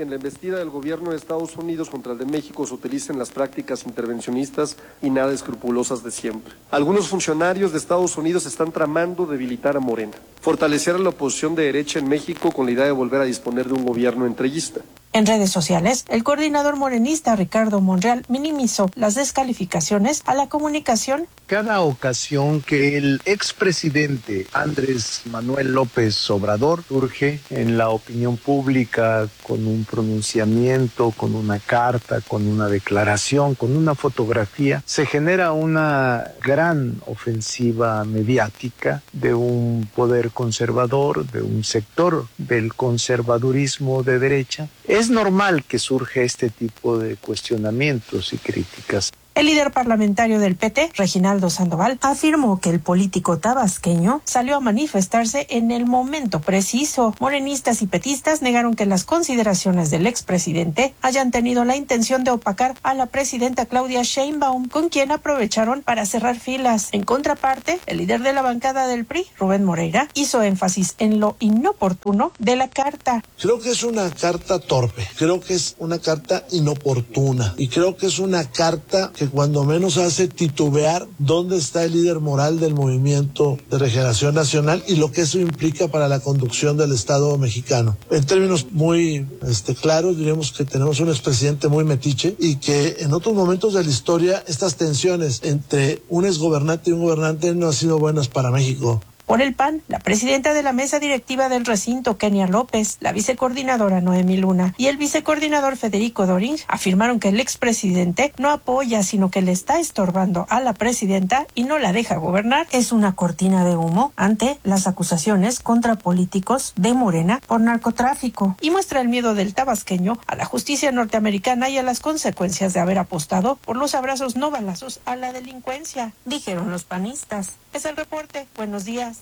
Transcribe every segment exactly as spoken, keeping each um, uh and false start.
que en la embestida del gobierno de Estados Unidos contra el de México se utilicen las prácticas intervencionistas y nada escrupulosas de siempre. Algunos funcionarios de Estados Unidos están tramando debilitar a Morena, fortalecer a la oposición de derecha en México con la idea de volver a disponer de un gobierno entreguista. En redes sociales, el coordinador morenista Ricardo Monreal minimizó las descalificaciones a la comunicación. Cada ocasión que el expresidente Andrés Manuel López Obrador surge en la opinión pública con un pronunciamiento, con una carta, con una declaración, con una fotografía, se genera una gran ofensiva mediática de un poder conservador, de un sector del conservadurismo de derecha. Es normal que surja este tipo de cuestionamientos y críticas. El líder parlamentario del P T, Reginaldo Sandoval, afirmó que el político tabasqueño salió a manifestarse en el momento preciso. Morenistas y petistas negaron que las consideraciones del expresidente hayan tenido la intención de opacar a la presidenta Claudia Sheinbaum, con quien aprovecharon para cerrar filas. En contraparte, el líder de la bancada del P R I, Rubén Moreira, hizo énfasis en lo inoportuno de la carta. Creo que es una carta torpe, creo que es una carta inoportuna y creo que es una carta que cuando menos hace titubear dónde está el líder moral del Movimiento de Regeneración Nacional y lo que eso implica para la conducción del Estado mexicano. En términos muy este, claros, diríamos que tenemos un expresidente muy metiche y que en otros momentos de la historia estas tensiones entre un exgobernante y un gobernante no han sido buenas para México. Por el P A N, la presidenta de la mesa directiva del recinto, Kenia López, la vicecoordinadora Noemí Luna y el vicecoordinador Federico Doring afirmaron que el expresidente no apoya, sino que le está estorbando a la presidenta y no la deja gobernar. Es una cortina de humo ante las acusaciones contra políticos de Morena por narcotráfico y muestra el miedo del tabasqueño a la justicia norteamericana y a las consecuencias de haber apostado por los abrazos no balazos a la delincuencia, dijeron los panistas. Es el reporte. Buenos días.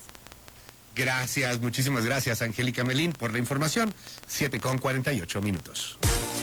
Gracias, muchísimas gracias, Angélica Melín, por la información. siete con cuarenta y ocho minutos.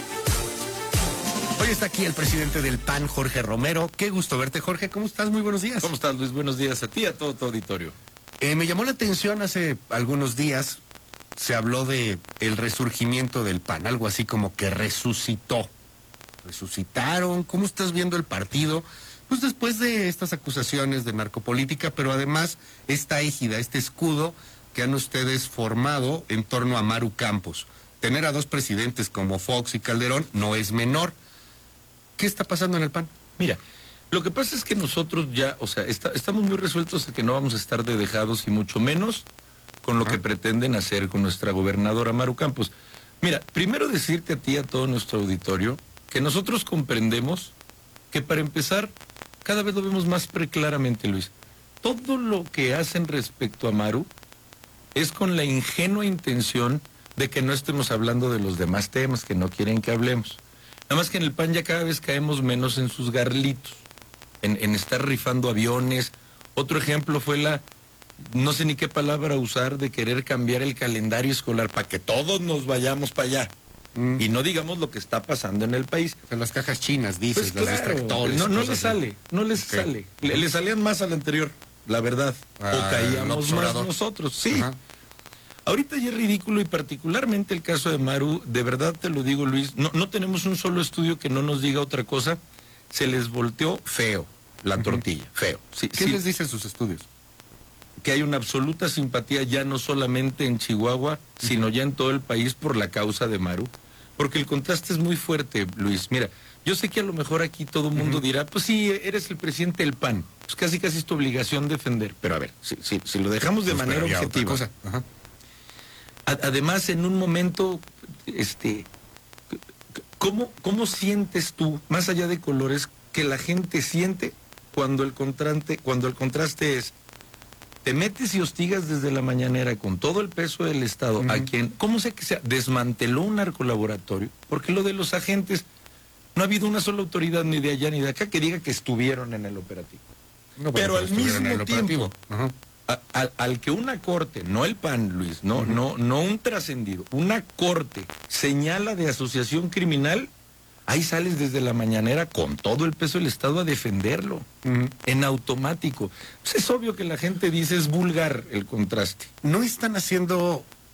Hoy está aquí el presidente del P A N, Jorge Romero. Qué gusto verte, Jorge. ¿Cómo estás? Muy buenos días. ¿Cómo estás, Luis? Buenos días a ti y a todo tu auditorio. Eh, me llamó la atención hace algunos días, se habló de el resurgimiento del P A N, algo así como que resucitó. Resucitaron. ¿Cómo estás viendo el partido? Pues después de estas acusaciones de narcopolítica, pero además esta égida, este escudo que han ustedes formado en torno a Maru Campos. Tener a dos presidentes como Fox y Calderón no es menor. ¿Qué está pasando en el P A N? Mira, lo que pasa es que nosotros ya, o sea, está, estamos muy resueltos a que no vamos a estar de dejados y mucho menos con lo ah. que pretenden hacer con nuestra gobernadora Maru Campos. Mira, primero decirte a ti y a todo nuestro auditorio que nosotros comprendemos que para empezar, cada vez lo vemos más preclaramente, Luis. Todo lo que hacen respecto a Maru es con la ingenua intención de que no estemos hablando de los demás temas que no quieren que hablemos. Nada más que en el P A N ya cada vez caemos menos en sus garlitos, en, en estar rifando aviones. Otro ejemplo fue la, no sé ni qué palabra usar, de querer cambiar el calendario escolar para que todos nos vayamos para allá. Mm. Y no digamos lo que está pasando en el país. En las cajas chinas, dices, pues los claro, distractores. No, no les sale, no les okay. sale. Le, le salían más al anterior, la verdad. Ah, o caíamos más nosotros, sí. Ajá. Ahorita ya es ridículo y particularmente el caso de Maru, de verdad te lo digo, Luis, no, no tenemos un solo estudio que no nos diga otra cosa. Se les volteó feo la uh-huh. tortilla, feo. Sí, ¿Qué sí. les dicen sus estudios? Que hay una absoluta simpatía ya no solamente en Chihuahua, uh-huh. sino ya en todo el país por la causa de Maru. Porque el contraste es muy fuerte, Luis. Mira, yo sé que a lo mejor aquí todo el mundo uh-huh. dirá, pues sí, eres el presidente del P A N. Pues casi casi es tu obligación defender. Pero a ver, si, si, si lo dejamos de pues manera objetiva. Uh-huh. Además, en un momento, este, ¿cómo, ¿cómo sientes tú, más allá de colores, que la gente siente cuando el contraste, cuando el contraste es, te metes y hostigas desde la mañanera con todo el peso del Estado, uh-huh. a quien, ¿cómo sé que sea? Desmanteló un narcolaboratorio, porque lo de los agentes, no ha habido una sola autoridad ni de allá ni de acá que diga que estuvieron en el operativo. No, pero, pero al mismo tiempo, uh-huh. a, a, al que una corte, no el P A N, Luis, no, uh-huh. no, no un trascendido, una corte señala de asociación criminal, ahí sales desde la mañanera con todo el peso del Estado a defenderlo, uh-huh. en automático. Pues es obvio que la gente dice es vulgar el contraste. ¿No están haciendo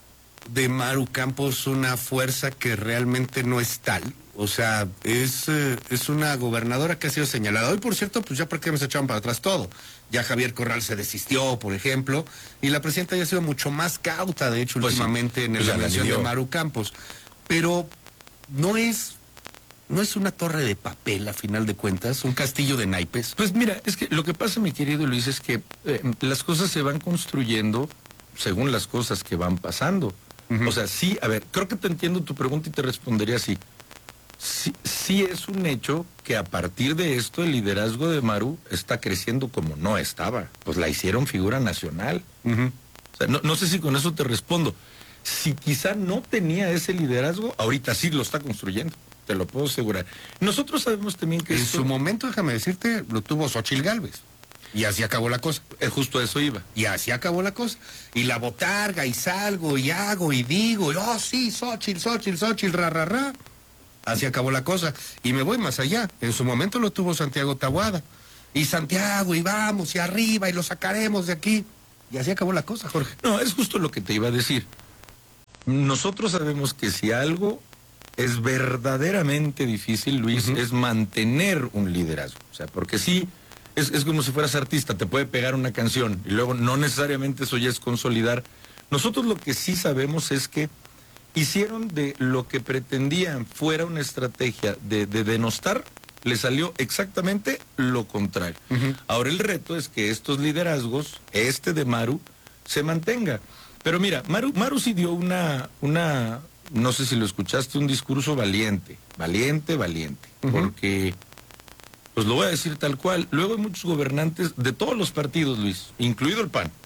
de Maru Campos una fuerza que realmente no es tal. O sea, es, eh, es una gobernadora que ha sido señalada. Hoy, por cierto, pues ya porque se echaban para atrás todo. Ya Javier Corral se desistió, por ejemplo, y la presidenta ya ha sido mucho más cauta, de hecho, pues últimamente sí, en pues la mención de Maru Campos. Pero no es... ¿No es una torre de papel, a final de cuentas? ¿Un castillo de naipes? Pues mira, es que lo que pasa, mi querido Luis, es que eh, las cosas se van construyendo según las cosas que van pasando. Uh-huh. O sea, sí, a ver, creo que te entiendo tu pregunta y te respondería así. Sí, sí es un hecho que a partir de esto el liderazgo de Maru está creciendo como no estaba. Pues la hicieron figura nacional. Uh-huh. O sea, no, no sé si con eso te respondo. Si quizá no tenía ese liderazgo, ahorita sí lo está construyendo. Te lo puedo asegurar. Nosotros sabemos también que... En esto... su momento, déjame decirte, lo tuvo Xóchitl Gálvez. Y así acabó la cosa. Eh, justo a eso iba. Y así acabó la cosa. Y la botarga, y salgo, y hago, y digo, y, oh sí, Xóchitl, Xóchitl, Xóchitl, ra, ra, ra. Así acabó la cosa. Y me voy más allá. En su momento lo tuvo Santiago Taboada. Y Santiago, y vamos, y arriba, y lo sacaremos de aquí. Y así acabó la cosa, Jorge. No, es justo lo que te iba a decir. Nosotros sabemos que si algo es verdaderamente difícil, Luis, uh-huh. es mantener un liderazgo. O sea, porque sí, es, es como si fueras artista, te puede pegar una canción y luego no necesariamente eso ya es consolidar. Nosotros lo que sí sabemos es que hicieron de lo que pretendían fuera una estrategia de, de denostar, le salió exactamente lo contrario. Uh-huh. Ahora el reto es que estos liderazgos, este de Maru, se mantenga. Pero mira, Maru, Maru sí dio una... una no sé si lo escuchaste, un discurso valiente, valiente, valiente, uh-huh. porque, pues lo voy a decir tal cual, luego hay muchos gobernantes de todos los partidos, Luis, incluido el P A N,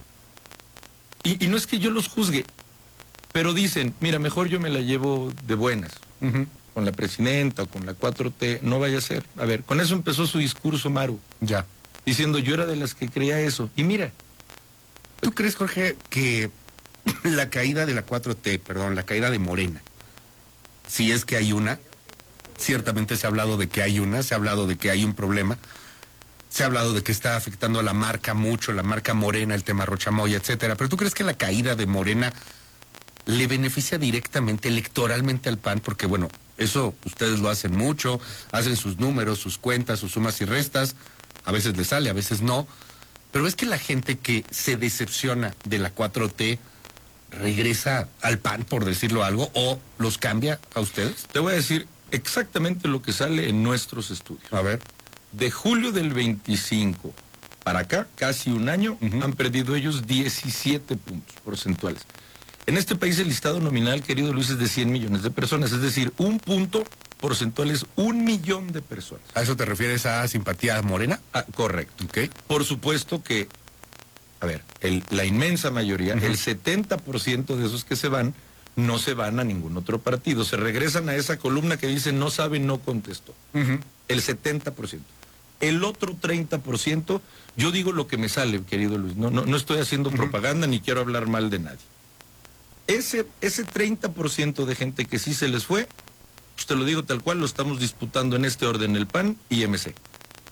y, y no es que yo los juzgue, pero dicen, mira, mejor yo me la llevo de buenas, uh-huh. con la presidenta o con la cuatro T, no vaya a ser. A ver, con eso empezó su discurso Maru, ya, diciendo yo era de las que creía eso, y mira. ¿Tú crees, Jorge, que la caída de la cuatro T, perdón, la caída de Morena, si es que hay una, ciertamente se ha hablado de que hay una, se ha hablado de que hay un problema, se ha hablado de que está afectando a la marca mucho, la marca Morena, el tema Rocha Moya, etcétera, pero ¿tú crees que la caída de Morena le beneficia directamente, electoralmente al P A N? Porque bueno, eso ustedes lo hacen mucho, hacen sus números, sus cuentas, sus sumas y restas, a veces les sale, a veces no, pero es que la gente que se decepciona de la cuatro T regresa al P A N, por decirlo algo, o los cambia a ustedes. Te voy a decir exactamente lo que sale en nuestros estudios. A ver. De julio del veinticinco para acá, casi un año, uh-huh. han perdido ellos diecisiete puntos porcentuales. En este país el listado nominal, querido Luis, es de cien millones de personas, es decir, un punto porcentual es un millón de personas. ¿A eso te refieres a simpatía morena? Ah, correcto. Okay. Por supuesto que, a ver, el, la inmensa mayoría, uh-huh. el setenta por ciento de esos que se van, no se van a ningún otro partido. Se regresan a esa columna que dice no sabe, no contestó. Uh-huh. El setenta por ciento. El otro treinta por ciento, yo digo lo que me sale, querido Luis. No, no, no estoy haciendo uh-huh. propaganda ni quiero hablar mal de nadie. Ese, ese treinta por ciento de gente que sí se les fue, pues te lo digo tal cual, lo estamos disputando en este orden el P A N y M C.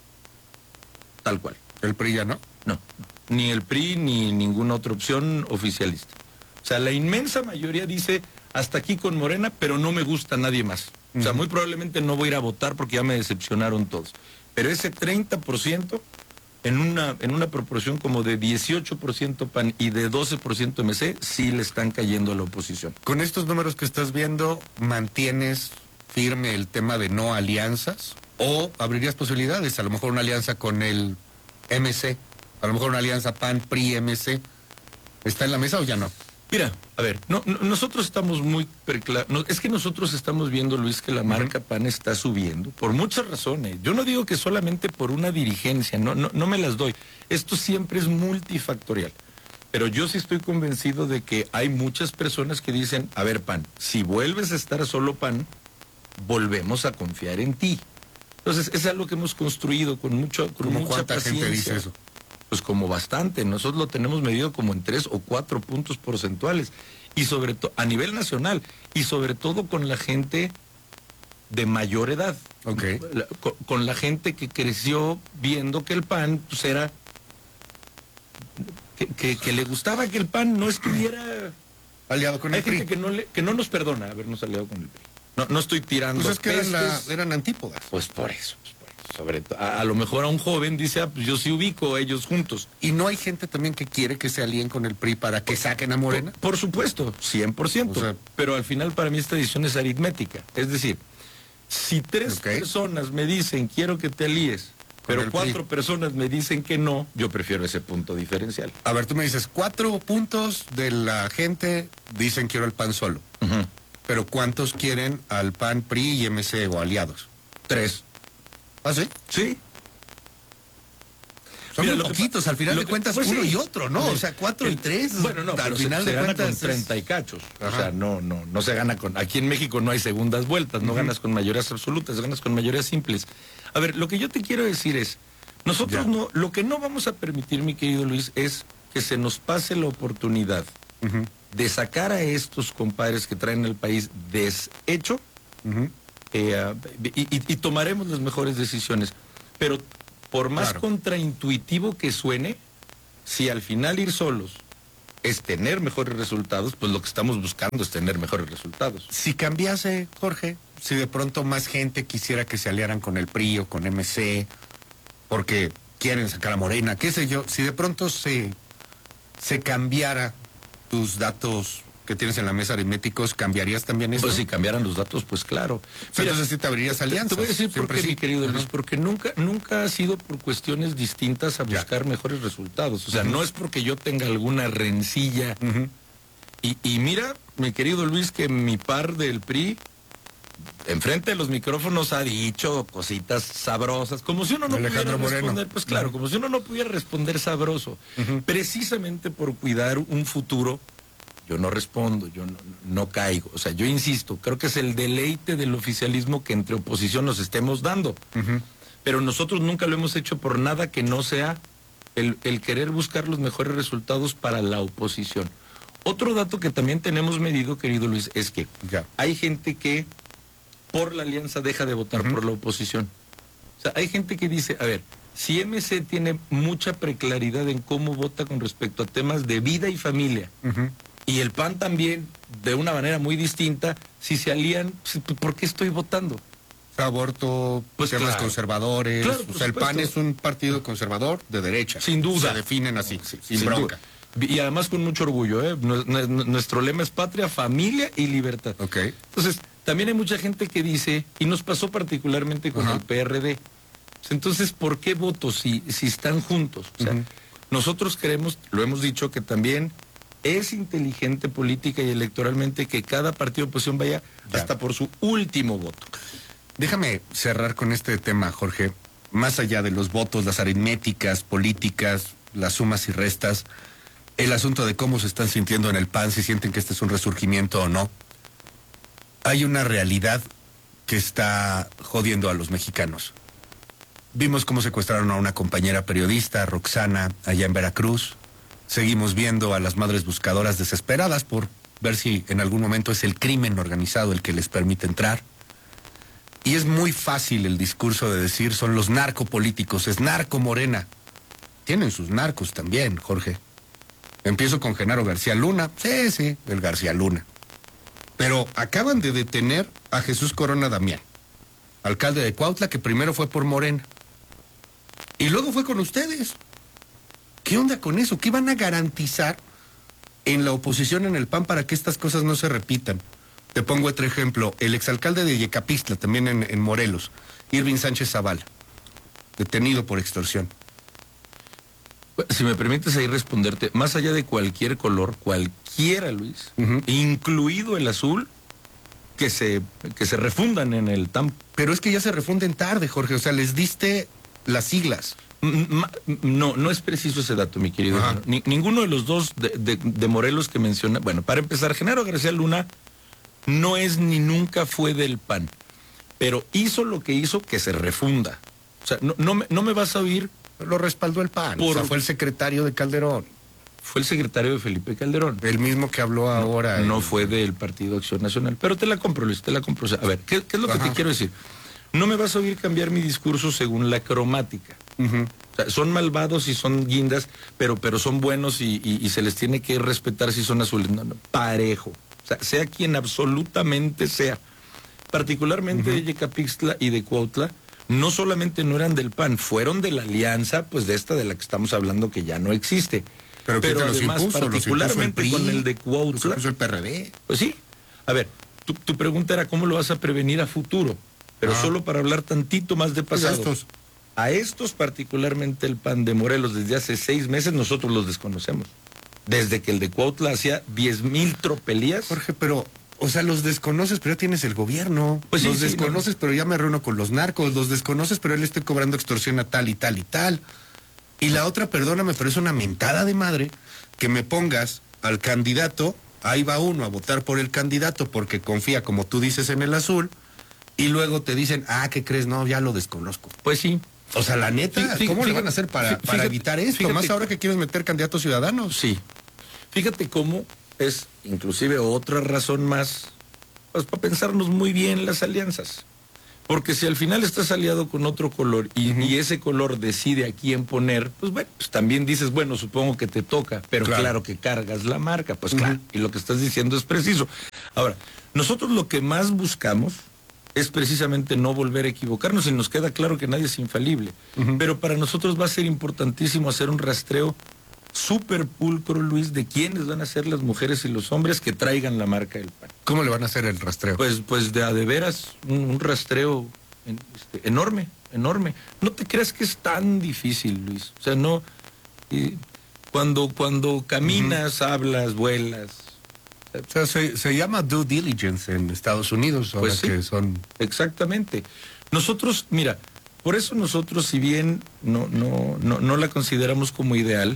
Tal cual. ¿El P R I ya no? No, ni el P R I ni ninguna otra opción oficialista. O sea, la inmensa mayoría dice, hasta aquí con Morena, pero no me gusta nadie más. Uh-huh. O sea, muy probablemente no voy a ir a votar porque ya me decepcionaron todos. Pero ese treinta por ciento, en una, en una proporción como de dieciocho por ciento P A N y de doce por ciento M C, sí le están cayendo a la oposición. Con estos números que estás viendo, ¿mantienes firme el tema de no alianzas? ¿O abrirías posibilidades? A lo mejor una alianza con el M C, a lo mejor una alianza P A N, P R I, M C. ¿Está en la mesa o ya no? Mira, a ver, no, no, nosotros estamos muy preclaros. No, es que nosotros estamos viendo, Luis, que la marca P A N está subiendo por muchas razones. Yo no digo que solamente por una dirigencia, no, no, no me las doy. Esto siempre es multifactorial. Pero yo sí estoy convencido de que hay muchas personas que dicen, a ver, P A N, si vuelves a estar solo P A N, volvemos a confiar en ti. Entonces, es algo que hemos construido con mucho, con mucha ¿Cuánta paciencia. gente dice eso? Pues como bastante, nosotros lo tenemos medido como en tres o cuatro puntos porcentuales, y sobre todo, a nivel nacional, y sobre todo con la gente de mayor edad. Okay. La, con, con la gente que creció viendo que el P A N, pues era, que, que, que le gustaba que el P A N no estuviera aliado con Hay el P R I. gente que no, le, que no nos perdona habernos aliado con el P R I. No, no estoy tirando Pues es que eran, la- pestes. eran antípodas. Pues por eso, pues por eso. Sobre todo, a, a lo mejor a un joven dice, ah, pues yo sí ubico a ellos juntos. ¿Y no hay gente también que quiere que se alíen con el P R I para que saquen a Morena? Por, por supuesto, cien por ciento. O sea, pero al final para mí esta decisión es aritmética. Es decir, si tres Ok. personas me dicen quiero que te alíes, pero el P R I. cuatro personas me dicen que no, yo prefiero ese punto diferencial. A ver, tú me dices, cuatro puntos de la gente dicen quiero el P A N solo. Ujú. Pero ¿cuántos quieren al P A N, P R I y M C o aliados? Tres. ¿Ah, sí? Sí. Son Mira, muy lo que poquitos, pa- al final lo de que- cuentas pues uno sí. y otro, ¿no? O sea, cuatro y El- tres. Bueno, no, al pero final se, de se gana cuentas con es- treinta y cachos. O Ajá. sea, no, no, no se gana con. Aquí en México no hay segundas vueltas, no ganas con mayorías absolutas, ganas con mayorías simples. A ver, lo que yo te quiero decir es, nosotros Ya. no, lo que no vamos a permitir, mi querido Luis, es que se nos pase la oportunidad Ujú, de sacar a estos compadres que traen el país deshecho ujú. eh, ah, y, y- y tomaremos las mejores decisiones. Pero por más Claro. contraintuitivo que suene, si al final ir solos es tener mejores resultados, pues lo que estamos buscando es tener mejores resultados. Si cambiase, Jorge, si de pronto más gente quisiera que se aliaran con el P R I o con M C, porque quieren sacar a Morena, qué sé yo, si de pronto se, se cambiara tus datos que tienes en la mesa aritméticos, ¿cambiarías también eso? Pues si cambiaran los datos, pues claro. O sea, entonces sí te abrirías te- alianzas. Te voy a decir por siempre qué, sí. mi querido Luis, Ajá. porque nunca, nunca ha sido por cuestiones distintas a Ya. buscar mejores resultados. O sea, Ujú. no es porque yo tenga alguna rencilla. Ujú. Y, y mira, mi querido Luis, que mi par del P R I, enfrente de los micrófonos ha dicho cositas sabrosas, como si uno no Alejandro pudiera Moreno. responder, pues claro, Ujú. como si uno no pudiera responder sabroso, Ujú. precisamente por cuidar un futuro. Yo no respondo, yo no, no caigo. O sea, yo insisto, creo que es el deleite del oficialismo que entre oposición nos estemos dando. Ujú. Pero nosotros nunca lo hemos hecho por nada que no sea el, el querer buscar los mejores resultados para la oposición. Otro dato que también tenemos medido, querido Luis, es que Ya. hay gente que por la alianza deja de votar Ujú. por la oposición. O sea, hay gente que dice, a ver, si M C tiene mucha preclaridad en cómo vota con respecto a temas de vida y familia, Ujú. y el P A N también, de una manera muy distinta, si se alían, ¿por qué estoy votando? Aborto, Pues temas claro. conservadores. Claro, o por sea, el P A N supuesto. es un partido conservador de derecha. Sin duda. Se definen así, sin, Sin bronca. duda. Y además con mucho orgullo, ¿eh? Nue- nue- Nuestro lema es patria, familia y libertad. Ok. Entonces, también hay mucha gente que dice, y nos pasó particularmente con Ajá. el P R D, pues entonces, ¿por qué voto si, si están juntos? O sea, Ujú. nosotros creemos, lo hemos dicho, que también es inteligente política y electoralmente que cada partido de oposición vaya Ya. hasta por su último voto. Déjame cerrar con este tema, Jorge. Más allá de los votos, las aritméticas, políticas, las sumas y restas, el asunto de cómo se están sintiendo en el P A N, si sienten que este es un resurgimiento o no. Hay una realidad que está jodiendo a los mexicanos. Vimos cómo secuestraron a una compañera periodista, Roxana, allá en Veracruz. Seguimos viendo a las madres buscadoras desesperadas por ver si en algún momento es el crimen organizado el que les permite entrar. Y es muy fácil el discurso de decir son los narcopolíticos, es narco Morena. Tienen sus narcos también, Jorge. Empiezo con Genaro García Luna. Sí, sí, el García Luna. Pero acaban de detener a Jesús Corona Damián, alcalde de Cuautla, que primero fue por Morena. Y luego fue con ustedes. ¿Qué onda con eso? ¿Qué van a garantizar en la oposición en el P A N para que estas cosas no se repitan? Te pongo otro ejemplo, el exalcalde de Yecapistla, también en, en Morelos, Irving Sánchez Zavala, detenido por extorsión. Si me permites ahí responderte, más allá de cualquier color, cualquiera, Luis, Ujú. incluido el azul, que se, que se refundan en el T A M. Pero es que ya se refunden tarde, Jorge, o sea, les diste las siglas. M- ma- No, no es preciso ese dato, mi querido. Ajá. hermano. Ni- ninguno de los dos de, de- de Morelos que menciona. Bueno, para empezar, Genaro García Luna no es ni nunca fue del P A N, pero hizo lo que hizo que se refunda. O sea, no, no, me, no me vas a oír, Lo respaldó el P A N, Por- o sea, fue el secretario de Calderón, fue el secretario de Felipe Calderón. el mismo que habló ahora. No el- fue del Partido Acción Nacional. Pero te la compro, Luis, te la compro. O sea, a ver, ¿qué, qué es lo que Ajá. te quiero decir? No me vas a oír cambiar mi discurso según la cromática. Uh-huh. O sea, son malvados y son guindas, pero, pero son buenos y, y, y se les tiene que respetar si son azules. No, no, parejo. O sea, sea quien absolutamente sea. Particularmente uh-huh. de Yecapixtla y de Cuautla, no solamente no eran del P A N, fueron de la alianza, pues de esta de la que estamos hablando que ya no existe. Pero, pero además, impuso, particularmente el con el de Cuautla. Los el P R D. Pues sí. A ver, tu, tu pregunta era cómo lo vas a prevenir a futuro, pero ah. solo para hablar tantito más de pasado. Pues a estos. A estos, particularmente el P A N de Morelos, desde hace seis meses nosotros los desconocemos. Desde que el de Cuautla hacía diez mil tropelías. Jorge, pero, o sea, los desconoces, pero ya tienes el gobierno. Pues sí, los sí, desconoces, no. pero ya me reúno con los narcos. Los desconoces, pero él estoy cobrando extorsión a tal y tal y tal. Y la otra, perdóname, pero es una mentada de madre que me pongas al candidato, ahí va uno a votar por el candidato porque confía, como tú dices, en el azul, y luego te dicen, ah, ¿qué crees? No, ya lo desconozco. Pues sí. O sea, la neta, fíjate, ¿cómo fíjate, le van a hacer para, fíjate, para evitar esto? Fíjate, Más ahora que quieres meter candidatos ciudadanos. Sí. Fíjate cómo es, inclusive, otra razón más, pues para pensarnos muy bien las alianzas. Porque si al final estás aliado con otro color y, uh-huh. y ese color decide a quién poner, pues bueno, pues también dices, bueno, supongo que te toca, pero claro, claro que cargas la marca, pues uh-huh. claro, y lo que estás diciendo es preciso. Ahora, nosotros lo que más buscamos es precisamente no volver a equivocarnos y nos queda claro que nadie es infalible. Uh-huh. Pero para nosotros va a ser importantísimo hacer un rastreo súper pulcro, Luis, de quiénes van a ser las mujeres y los hombres que traigan la marca del P A N. ¿Cómo le van a hacer el rastreo? Pues, pues de a de veras, un, un rastreo en, este, enorme, enorme. No te creas que es tan difícil, Luis. O sea, no... Eh, cuando, cuando caminas, uh-huh. hablas, vuelas... O sea, se, se llama due diligence en Estados Unidos, ahora pues sí, que son... Exactamente. Nosotros, mira, por eso nosotros, si bien no, no, no, no la consideramos como ideal,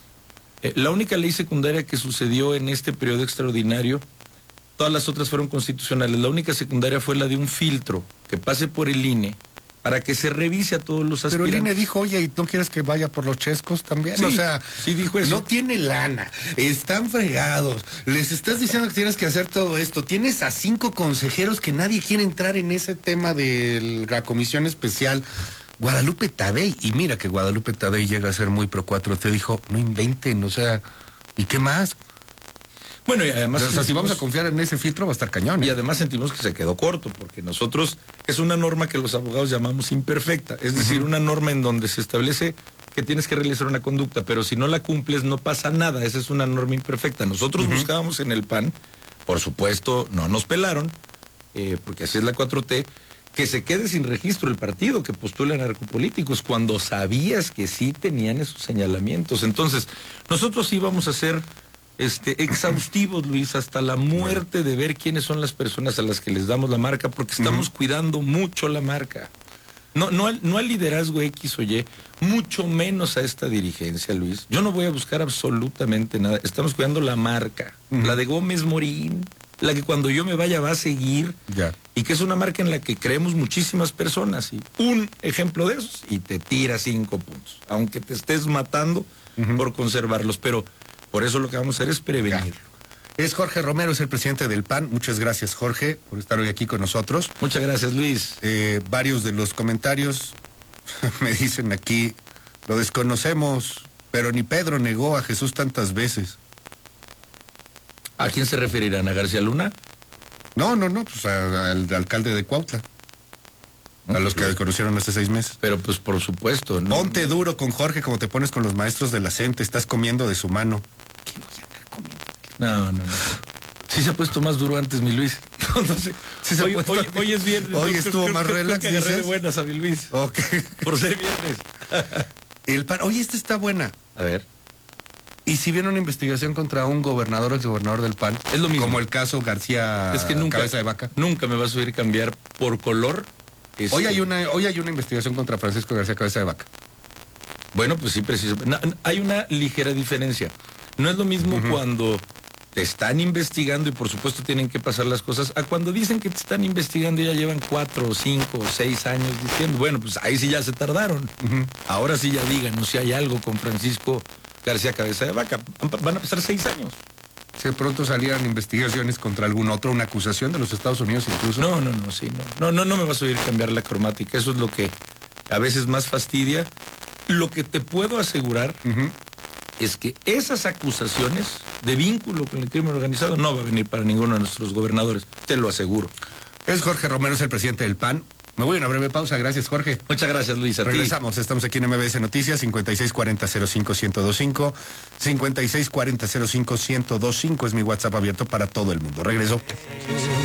eh, la única ley secundaria que sucedió en este periodo extraordinario, todas las otras fueron constitucionales, la única secundaria fue la de un filtro que pase por el I N E para que se revise a todos los aspirantes. Pero el I N E dijo, oye, ¿y no quieres que vaya por los chescos también? Sí, o sea, sí dijo eso. No tiene lana, están fregados, les estás diciendo que tienes que hacer todo esto, tienes a cinco consejeros que nadie quiere entrar en ese tema de la comisión especial. Guadalupe Tadei, y mira que Guadalupe Tadei llega a ser muy pro cuatro T, dijo, no inventen, o sea, ¿y qué más? Bueno, y además... O sea, sentimos, si vamos a confiar en ese filtro va a estar cañón. ¿eh? Y además sentimos que se quedó corto, porque nosotros, es una norma que los abogados llamamos imperfecta, es decir, uh-huh. una norma en donde se establece que tienes que realizar una conducta, pero si no la cumples no pasa nada, esa es una norma imperfecta. Nosotros uh-huh. buscábamos en el P A N, por supuesto, no nos pelaron, eh, porque así es la cuatro T, que se quede sin registro el partido que postula narcopolíticos, cuando sabías que sí tenían esos señalamientos. Entonces, nosotros íbamos a ser este, exhaustivos, Luis, hasta la muerte de ver quiénes son las personas a las que les damos la marca, porque estamos uh-huh. cuidando mucho la marca. No, no, al, no al liderazgo X o Y, mucho menos a esta dirigencia, Luis. Yo no voy a buscar absolutamente nada. Estamos cuidando la marca, uh-huh. la de Gómez Morín, la que cuando yo me vaya va a seguir, ya. y que es una marca en la que creemos muchísimas personas. Y un ejemplo de esos, y te tira cinco puntos, aunque te estés matando uh-huh. por conservarlos. Pero por eso lo que vamos a hacer es prevenirlo. Es Jorge Romero, es el presidente del P A N. Muchas gracias, Jorge, por estar hoy aquí con nosotros. Muchas gracias, Luis. Eh, varios de los comentarios me dicen aquí, lo desconocemos, pero ni Pedro negó a Jesús tantas veces. ¿A quién se referirán? ¿A García Luna? No, no, no, pues a, al alcalde de Cuautla. A los que conocieron hace seis meses. Pero pues por supuesto. ¿no? Ponte duro con Jorge como te pones con los maestros de la C E N T, estás comiendo de su mano. ¿Qué voy a andar comiendo? No, no, no. Sí se ha puesto más duro antes, mi Luis. No, no sé. Sí se hoy, puesto... hoy, hoy es viernes. Hoy no, estuvo creo, más creo, relax, creo que agarré ¿dices? de buenas a mi Luis. Ok. Por ser viernes. El P A N, oye, esta está buena. A ver. Y si viene una investigación contra un gobernador o exgobernador del P A N, es lo mismo. Como el caso García es que nunca, Cabeza de Vaca. Nunca me vas a oír cambiar por color. Este... Hoy hay una, hoy hay una investigación contra Francisco García Cabeza de Vaca. Bueno, pues sí, preciso. No, hay una ligera diferencia. No es lo mismo uh-huh. cuando te están investigando y por supuesto tienen que pasar las cosas, a cuando dicen que te están investigando y ya llevan cuatro o cinco o seis años diciendo, bueno, pues ahí sí ya se tardaron. Uh-huh. Ahora sí ya digan, no si hay algo con Francisco García Cabeza de Vaca. Van a pasar seis años. Si de pronto salieran investigaciones contra algún otro, una acusación de los Estados Unidos incluso. No, no, no, sí, no. No, no, no me vas a oír cambiar la cromática. Eso es lo que a veces más fastidia. Lo que te puedo asegurar uh-huh. es que esas acusaciones de vínculo con el crimen organizado no va a venir para ninguno de nuestros gobernadores, te lo aseguro. Es Jorge Romero, es el presidente del P A N. Me voy a una breve pausa, gracias Jorge. Muchas gracias Luis. A Regresamos, ti. Estamos aquí en M B S Noticias, cincuenta y seis cuarenta cero cinco ciento veinticinco, cincuenta y seis cuarenta cero cinco ciento veinticinco es mi WhatsApp abierto para todo el mundo. Regreso.